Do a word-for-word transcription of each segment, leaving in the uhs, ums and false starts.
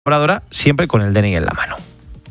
colaboradora, siempre con el D N I en la mano.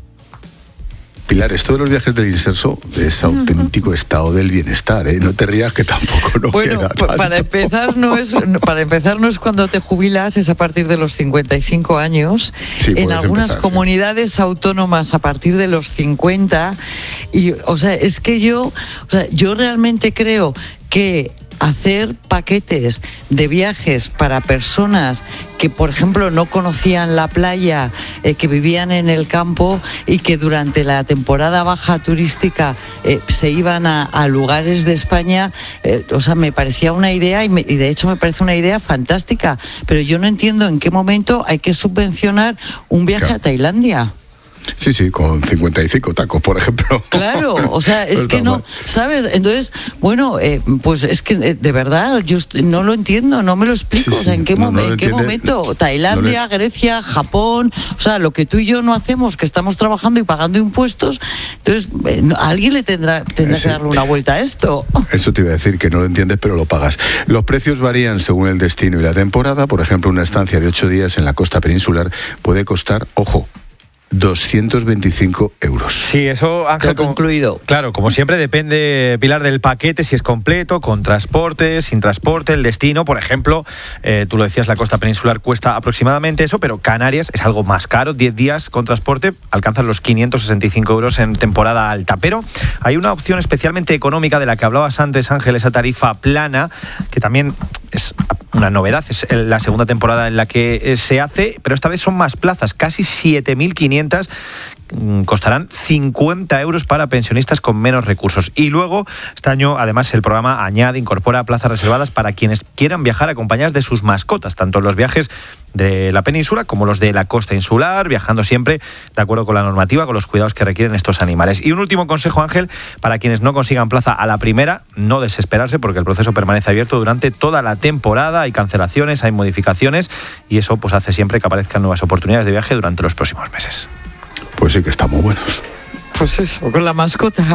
Pilar, esto de los viajes del inserso es auténtico estado del bienestar, ¿eh? No te rías que tampoco nos bueno, queda tanto. Para empezar, no es, para empezar no es cuando te jubilas, es a partir de los cincuenta y cinco años. Sí, en algunas empezar, comunidades sí. autónomas a partir de los cincuenta. Y, o sea, es que yo, o sea, yo realmente creo que hacer paquetes de viajes para personas que, por ejemplo, no conocían la playa, eh, que vivían en el campo y que durante la temporada baja turística eh, se iban a, a lugares de España, eh, o sea, me parecía una idea y, me, y de hecho me parece una idea fantástica, pero yo no entiendo en qué momento hay que subvencionar un viaje claro. a Tailandia. Sí, sí, con cincuenta y cinco tacos, por ejemplo. Claro, o sea, es que no, ¿sabes? Entonces, bueno, eh, pues es que eh, de verdad yo no lo entiendo, no me lo explico. Sí, sí. O sea, ¿en qué, no, no ¿en qué momento? Tailandia, no le... Grecia, Japón, o sea, lo que tú y yo no hacemos, que estamos trabajando y pagando impuestos, entonces, eh, a alguien le tendrá, tendrá sí. que darle una vuelta a esto. Eso te iba a decir, que no lo entiendes, pero lo pagas. Los precios varían según el destino y la temporada. Por ejemplo, una estancia de ocho días en la costa peninsular puede costar, ojo, doscientos veinticinco euros. Sí, eso, Ángel, como, incluido. Claro, como siempre depende, Pilar, del paquete, si es completo, con transporte, sin transporte, el destino. Por ejemplo, eh, tú lo decías, la costa peninsular cuesta aproximadamente eso, pero Canarias es algo más caro. diez días con transporte alcanzan los quinientos sesenta y cinco euros en temporada alta. Pero hay una opción especialmente económica de la que hablabas antes, Ángel, esa tarifa plana, que también es una novedad, es la segunda temporada en la que se hace, pero esta vez son más plazas, casi siete mil quinientas, costarán cincuenta euros para pensionistas con menos recursos. Y luego, este año, además, el programa añade, incorpora plazas reservadas para quienes quieran viajar acompañadas de sus mascotas, tanto los viajes de la península como los de la costa insular, viajando siempre de acuerdo con la normativa, con los cuidados que requieren estos animales. Y un último consejo, Ángel, para quienes no consigan plaza a la primera, no desesperarse, porque el proceso permanece abierto durante toda la temporada. Hay cancelaciones, hay modificaciones, y eso pues hace siempre que aparezcan nuevas oportunidades de viaje durante los próximos meses. Pues sí que están muy buenos. Pues eso, con la mascota.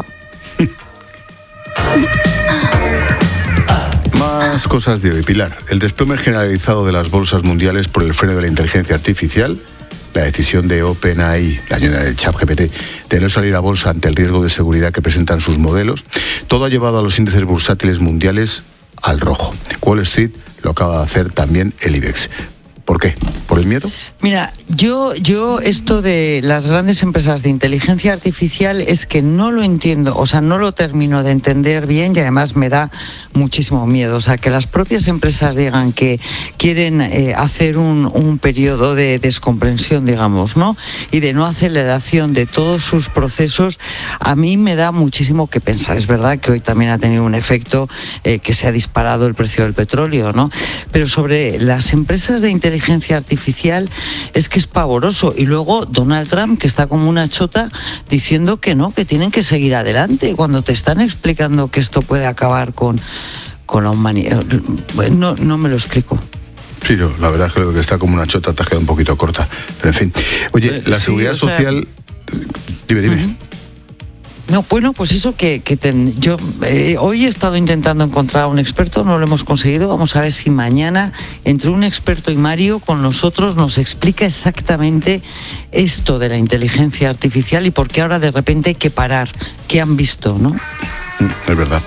Más cosas de hoy, Pilar. El desplome generalizado de las bolsas mundiales por el freno de la inteligencia artificial, la decisión de OpenAI, la ayuda del ChatGPT, de no salir a bolsa ante el riesgo de seguridad que presentan sus modelos, todo ha llevado a los índices bursátiles mundiales al rojo. Wall Street lo acaba de hacer también el IBEX. ¿Por qué? ¿Por el miedo? Mira, yo, yo esto de las grandes empresas de inteligencia artificial es que no lo entiendo, o sea, no lo termino de entender bien y además me da muchísimo miedo. O sea, que las propias empresas digan que quieren eh, hacer un, un periodo de descomprensión, digamos, ¿no? Y de no aceleración de todos sus procesos, a mí me da muchísimo que pensar. Es verdad que hoy también ha tenido un efecto eh, que se ha disparado el precio del petróleo, ¿no? Pero sobre las empresas de inteligencia inteligencia artificial es que es pavoroso. Y luego Donald Trump, que está como una chota diciendo que no, que tienen que seguir adelante cuando te están explicando que esto puede acabar con, con la humanidad. No, no me lo explico. Sí, yo, la verdad es que lo que está como una chota te ha quedado un poquito corta. Pero en fin. Oye, la sí, seguridad o sea, social... Dime, dime. Uh-huh. No, bueno, pues eso que, que ten, yo eh, hoy he estado intentando encontrar a un experto, no lo hemos conseguido. Vamos a ver si mañana, entre un experto y Mario, con nosotros nos explica exactamente esto de la inteligencia artificial y por qué ahora de repente hay que parar, qué han visto, ¿no? Es verdad.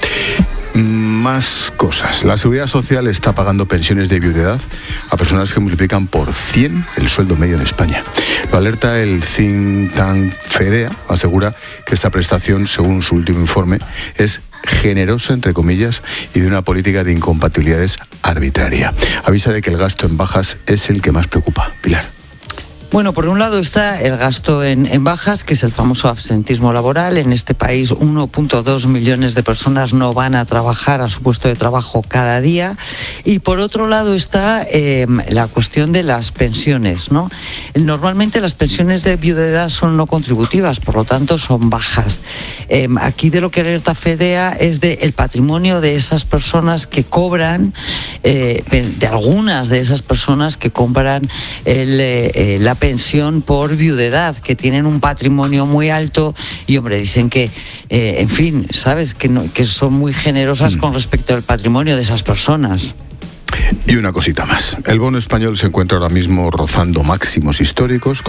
Más cosas. La Seguridad Social está pagando pensiones de viudedad a personas que multiplican por cien el sueldo medio en España. Lo alerta el think tank Fedea, asegura que esta prestación, según su último informe, es generosa, entre comillas, y de una política de incompatibilidades arbitraria. Avisa de que el gasto en bajas es el que más preocupa. Pilar. Bueno, por un lado está el gasto en, en bajas, que es el famoso absentismo laboral. En este país uno punto dos millones de personas no van a trabajar a su puesto de trabajo cada día. Y por otro lado está eh, la cuestión de las pensiones, ¿no? Normalmente las pensiones de viudedad son no contributivas, por lo tanto son bajas. Eh, aquí de lo que alerta Fedea es del patrimonio de esas personas que cobran, eh, de algunas de esas personas que compran el, eh, la pensión por viudedad, que tienen un patrimonio muy alto y, hombre, dicen que, eh, en fin, ¿sabes? Que, no, que son muy generosas mm. con respecto al patrimonio de esas personas. Y una cosita más. El bono español se encuentra ahora mismo rozando máximos históricos.